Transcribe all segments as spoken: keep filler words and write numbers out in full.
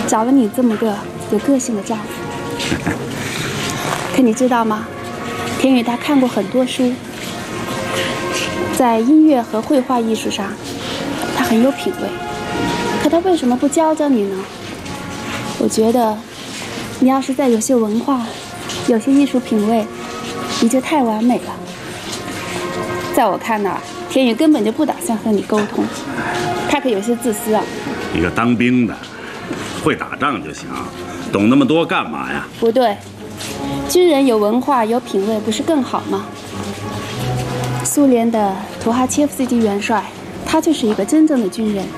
找了你这么个有个性的丈夫。可你知道吗？田雨他看过很多书，在音乐和绘画艺术上，他很有品味。可他为什么不教教你呢？我觉得，你要是再有些文化，有些艺术品味，你就太完美了。在我看来，田雨根本就不打算和你沟通，他可有些自私啊。 一个当兵的，会打仗就行，懂那么多干嘛呀？ 不对，军人有文化有品味不是更好吗？苏联的图哈切夫斯基元帅，他就是一个真正的军人。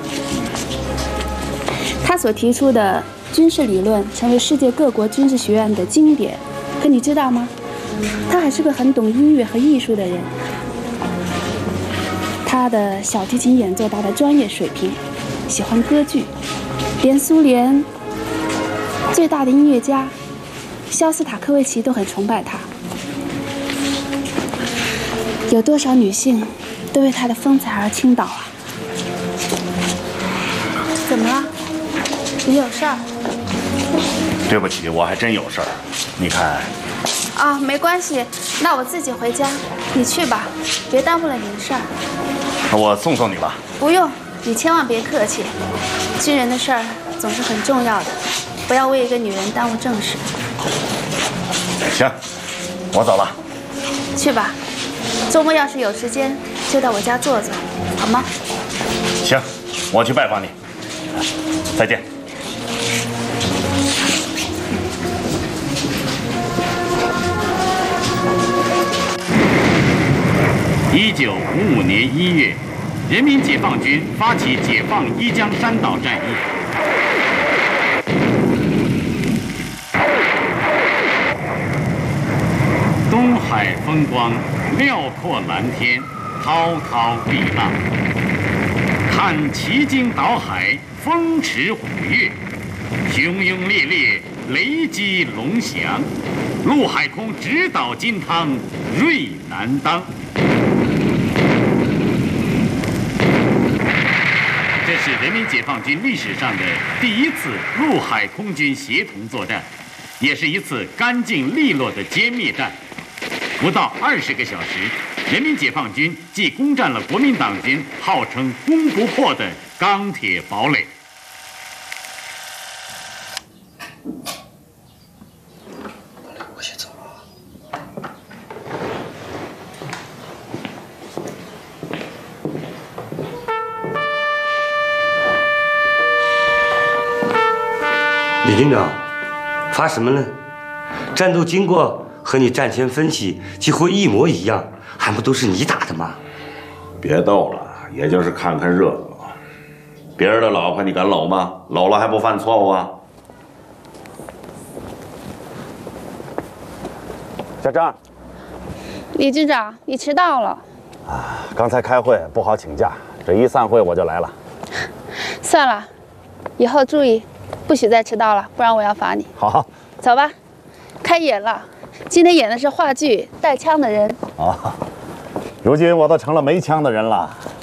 他所提出的军事理论成为世界各国军事学院的经典。可你知道吗？他还是个很懂音乐和艺术的人。他的小提琴演奏达到专业水平，喜欢歌剧，连苏联最大的音乐家肖斯塔科维奇都很崇拜他。有多少女性都为他的风采而倾倒啊！怎么了？你有事儿？ 对不起，我还真有事儿。你看。 啊，没关系，那我自己回家，你去吧，别耽误了你的事儿。 我送送你吧。 不用，你千万别客气。军人的事儿总是很重要的，不要为一个女人耽误正事。 行，我走了。 去吧，周末要是有时间，就到我家坐坐，好吗？ 行，我去拜访你。再见。 一九五五年一月，人民解放军发起解放一江山岛战役。东海风光，辽阔蓝天，滔滔碧浪。看奇经岛海，风驰虎跃，汹涌烈烈，雷击龙翔。陆海空直捣金汤，锐难当。这是人民解放军历史上的第一次陆海空军协同作战，也是一次干净利落的歼灭战。不到二十个小时，人民解放军即攻占了国民党军号称攻不破的钢铁堡垒。 我先走了。 李军长，发什么呢？战斗经过和你战前分析几乎一模一样，还不都是你打的吗？ 别逗了，也就是看看热闹。别人的老婆你敢搂吗？搂了还不犯错误啊？ 小张， 李军长，你迟到了。 啊，刚才开会不好请假，这一散会我就来了。 算了，以后注意，不许再迟到了，不然我要罚你。 好， 走吧，开演了。今天演的是话剧《带枪的人》。 啊，如今我都成了没枪的人了，